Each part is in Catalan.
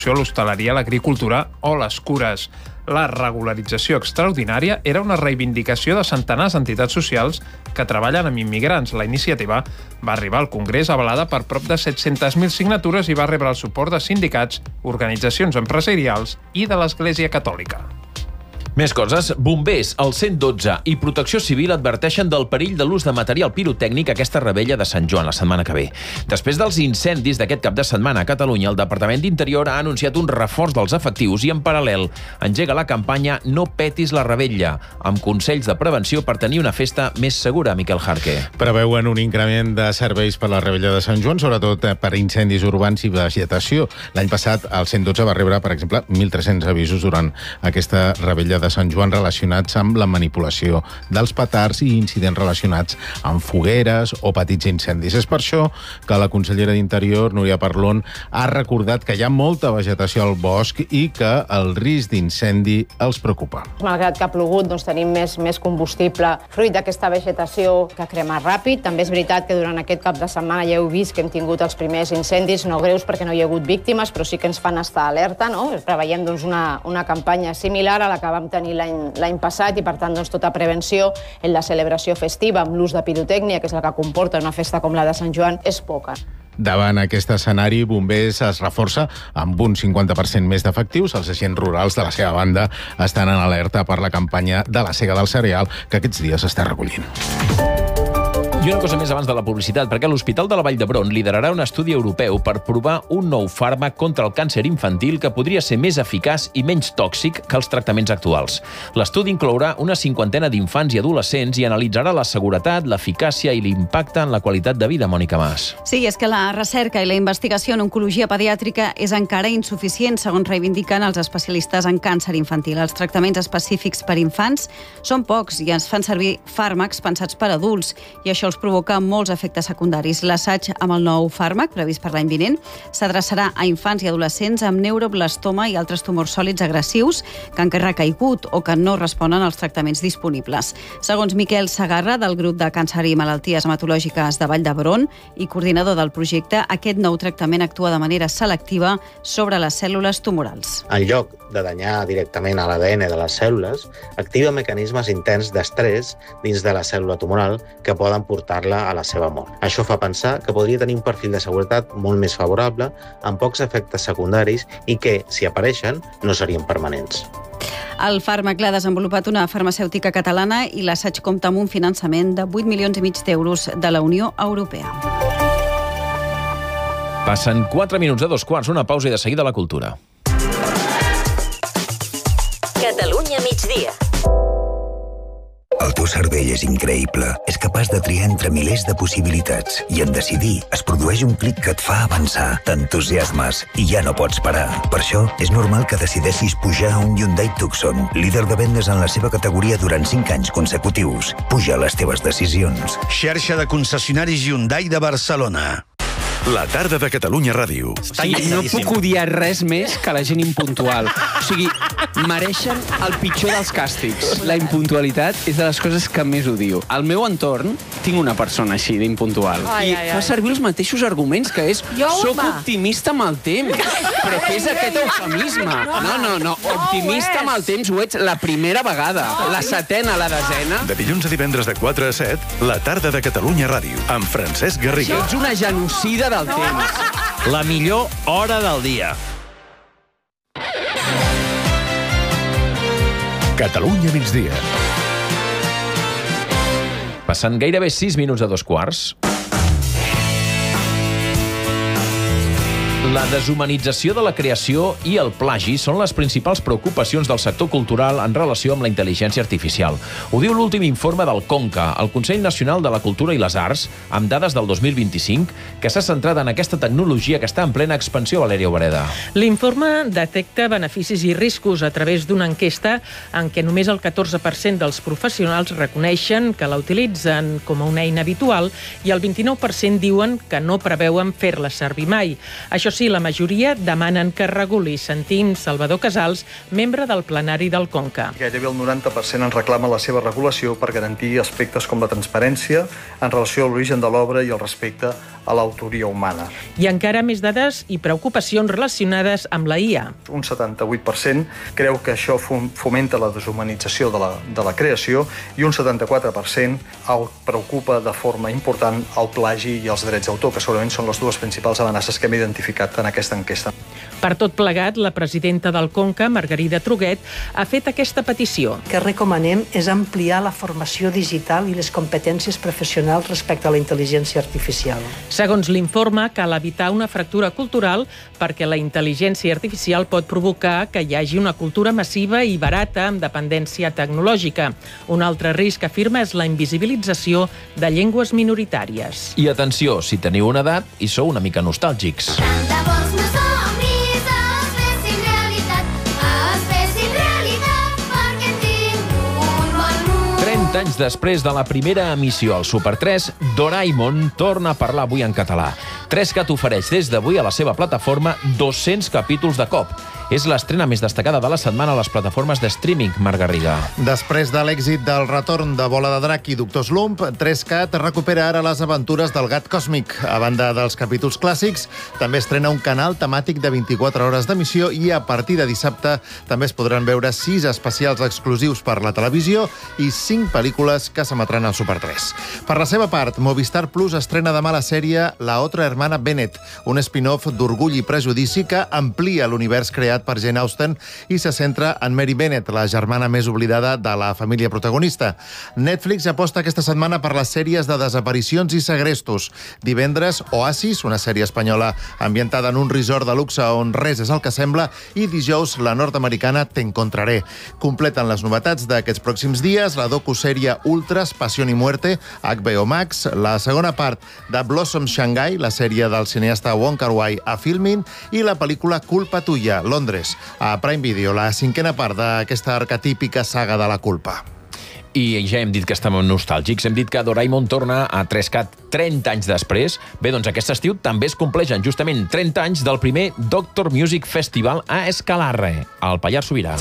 l'hostaleria, l'agricultura o les cures. La regularització extraordinària era una reivindicació de centenars d'entitats socials que treballen amb immigrants. La iniciativa va arribar al Congrés avalada per prop de 700.000 signatures i va rebre el suport de sindicats, organitzacions empresarials i de l'Església Catòlica. Més coses. Bombers, el 112 i Protecció Civil adverteixen del perill de l'ús de material pirotècnic a aquesta revetlla de Sant Joan la setmana que ve. Després dels incendis d'aquest cap de setmana a Catalunya, el Departament d'Interior ha anunciat un reforç dels efectius i, en paral·lel, engega la campanya No petis la revetlla, amb consells de prevenció per tenir una festa més segura, Miquel Jarque. Preveuen un increment de serveis per la revetlla de Sant Joan, sobretot per incendis urbans i vegetació. L'any passat, el 112 va rebre, per exemple, 1.300 avisos durant aquesta revetlla de Sant Joan relacionats amb la manipulació dels petards i incidents relacionats amb fogueres o petits incendis. És per això que la consellera d'Interior, Núria Parlon, ha recordat que hi ha molta vegetació al bosc i que el risc d'incendi els preocupa. Malgrat que ha plogut, tenim més combustible fruit d'aquesta vegetació que crema ràpid. També és veritat que durant aquest cap de setmana ja heu vist que hem tingut els primers incendis, no greus perquè no hi ha hagut víctimes, però sí que ens fan estar alerta, no? Preveiem una campanya similar a la que vam tenir l'any passat i, per tant, tota prevenció en la celebració festiva amb l'ús de pirotècnia, que és el que comporta una festa com la de Sant Joan, és poca. Davant aquest escenari, Bombers es reforça amb un 50% més d'efectius. Els agents rurals, de la seva banda, estan en alerta per la campanya de la sega del cereal que aquests dies s'està recollint. I una cosa més abans de la publicitat, perquè l'Hospital de la Vall d'Hebron liderarà un estudi europeu per provar un nou fàrmac contra el càncer infantil que podria ser més eficaç i menys tòxic que els tractaments actuals. L'estudi inclourà una 50ena d'infants i adolescents i analitzarà la seguretat, l'eficàcia i l'impacte en la qualitat de vida, Mònica Mas. Sí, és que la recerca i la investigació en oncologia pediàtrica és encara insuficient, segons reivindiquen els especialistes en càncer infantil. Els tractaments específics per infants són pocs i es fan servir fàrmacs pensats per adults, i això els provoca molts efectes secundaris. L'assaig amb el nou fàrmac, previst per l'any vinent, s'adreçarà a infants i adolescents amb neuroblastoma i altres tumors sòlids agressius que han recaigut o que no responen als tractaments disponibles. Segons Miquel Segarra, del grup de càncer i malalties hematològiques de Vall d'Hebron i coordinador del projecte, aquest nou tractament actua de manera selectiva sobre les cèl·lules tumorals. En lloc de danyar directament a l'ADN de les cèl·lules, activa mecanismes intens d'estrès dins de la cèl·lula tumoral que poden portar-la a la seva mort. Això fa pensar que podria tenir un perfil de seguretat molt més favorable, amb pocs efectes secundaris i que, si apareixen, no serien permanents. El fàrmac l'ha desenvolupat una farmacèutica catalana i l'assaig compta amb un finançament de 8,5 milions d'euros de la Unió Europea. Passen 4 minuts de 2:15, una pausa i de seguida la cultura. Catalunya migdia. El teu cervell és increïble. És capaç de triar entre milers de possibilitats i en decidir es produeix un clic que et fa avançar. T'entusiasmes i ja no pots parar. Per això és normal que decidessis pujar a un Hyundai Tucson, líder de vendes en la seva categoria durant 5 anys consecutius. Puja les teves decisions. Xarxa de concessionaris Hyundai de Barcelona. La tarda de Catalunya Ràdio. No puc odiar res més que la gent impuntual. O sigui, mereixen el pitjor dels càstigs. La impuntualitat és de les coses que més odio. Al meu entorn tinc una persona així d'impuntual. I fa servir els mateixos arguments, que és soc optimista amb el temps. Però què és aquest eufemisme? No. Optimista amb el temps ho ets la primera vegada. La setena, la desena. De dilluns a divendres de 4 a 7, la tarda de Catalunya Ràdio, amb Francesc Garriga. Ets una genocida del temps. La millor hora del dia. Catalunya migdia. Passant gairebé 6 minuts de 2:15. La deshumanització de la creació i el plagi són les principals preocupacions del sector cultural en relació amb la intel·ligència artificial. Ho diu l'últim informe del CONCA, el Consell Nacional de la Cultura i les Arts, amb dades del 2025, que s'ha centrat en aquesta tecnologia que està en plena expansió, Valèria Obreda. L'informe detecta beneficis i riscos a través d'una enquesta en què només el 14% dels professionals reconeixen que la utilitzen com a una eina habitual i el 29% diuen que no preveuen fer-la servir mai. Això Això sí, la majoria demanen que reguli. Sentim Salvador Casals, membre del plenari del Conca. Gairebé el 90% en reclama la seva regulació per garantir aspectes com la transparència en relació a l'origen de l'obra i el respecte a l'autoria humana. I encara més dades i preocupacions relacionades amb la IA. Un 78% creu que això fomenta la deshumanització de la creació i un 74% el preocupa de forma important el plagi i els drets d'autor, que segurament són les dues principals amenaces que hem identificat en aquesta enquesta. Per tot plegat, la presidenta del Conca, Margarida Truguet, ha fet aquesta petició. El que recomanem és ampliar la formació digital i les competències professionals respecte a la intel·ligència artificial. Segons l'informe, cal evitar una fractura cultural perquè la intel·ligència artificial pot provocar que hi hagi una cultura massiva i barata amb dependència tecnològica. Un altre risc, afirma, és la invisibilització de llengües minoritàries. I atenció, si teniu una edat i sou una mica nostàlgics. 30 anys després de la primera emissió al Super 3, Doraemon torna a parlar avui en català. 3CAT ofereix des d'avui a la seva plataforma 200 capítols de cop. És l'estrena més destacada de la setmana a les plataformes de streaming, Marc Garriga. Després de l'èxit del retorn de Bola de Drac i Doctor Slump, 3CAT recupera ara les aventures del gat còsmic. A banda dels capítols clàssics, també estrena un canal temàtic de 24 hores d'emissió i a partir de dissabte també es podran veure 6 especials exclusius per la televisió i 5 pel·lícules que s'emetran al Super 3. Per la seva part, Movistar Plus estrena demà la sèrie La otra hermana Bennett, un spin-off d'Orgull i Prejudici que amplia l'univers creat per Jane Austen i se centra en Mary Bennett, la germana més oblidada de la família protagonista. Netflix aposta aquesta setmana per les sèries de desaparicions i segrestos. Divendres, Oasis, una sèrie espanyola ambientada en un resort de luxe on res és el que sembla, i dijous, la nord-americana Te encontraré. Completen les novetats d'aquests pròxims dies la docusèrie Ultras, Pasión y Muerte, HBO Max, la segona part de Blossom Shanghai, la sèrie del cineasta Wong Kar-wai a Filmin, i la pel·lícula Culpa tuya, Londres, a Prime Video, la 5a part d'aquesta arquetípica saga de la culpa. I ja hem dit que estem nostàlgics, hem dit que Doraemon torna a 3CAT 30 anys després. Bé, doncs aquest estiu també es compleixen justament 30 anys del primer Doctor Music Festival a Escalarre, al Pallars Sobirà.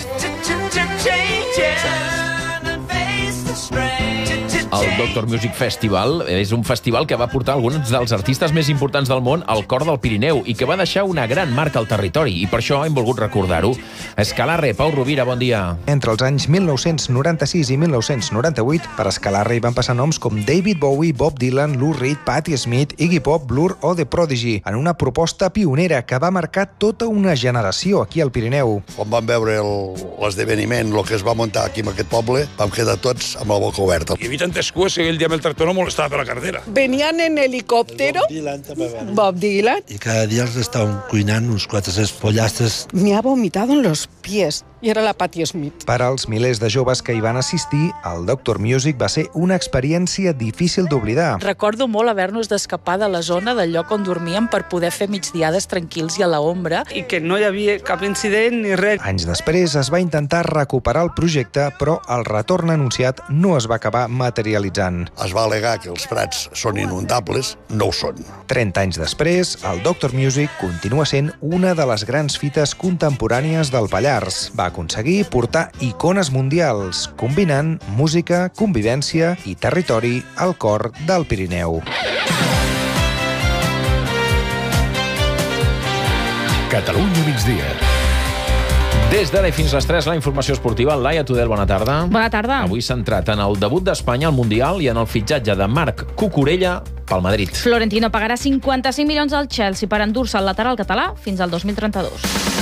El Doctor Music Festival és un festival que va portar alguns dels artistes més importants del món al cor del Pirineu i que va deixar una gran marca al territori, i per això hem volgut recordar-ho. Escalarre, Pau Rovira, bon dia. Entre els anys 1996 i 1998, per Escalarre hi van passar noms com David Bowie, Bob Dylan, Lou Reed, Patti Smith, Iggy Pop, Blur o The Prodigy, en una proposta pionera que va marcar tota una generació aquí al Pirineu. Quan vam veure l'esdeveniment, el que es va muntar aquí en aquest poble, vam quedar tots amb la boca oberta. Hi havia tantes coses que el dia el tractor no molestava per la carretera. Venían en helicòptero. Bob Dylan. Y cada día els estaven cuinant uns 400 pollastres. Me ha vomitado en los pies. I era la Patti Smith. Per als milers de joves que hi van assistir, el Doctor Music va ser una experiència difícil d'oblidar. Recordo molt haver-nos d'escapar de la zona del lloc on dormíem per poder fer migdiades tranquils i a la ombra. I que no hi havia cap incident ni res. Anys després es va intentar recuperar el projecte, però el retorn anunciat no es va acabar materialitzant. Es va al·legar que els prats són inundables, no ho són. 30 anys després, el Doctor Music continua sent una de les grans fites contemporànies del Pallars. Va aconseguir portar icones mundials, combinant música, convivència i territori al cor del Pirineu. Catalunya migdia. Des d'ara fins les 3, la informació esportiva. Laia Tudel, bona tarda. Bona tarda. Avui centrat en el debut d'Espanya al Mundial i en el fitxatge de Marc Cucurella pel Madrid. Florentino pagarà 55 milions al Chelsea per endur-se el lateral català fins al 2032.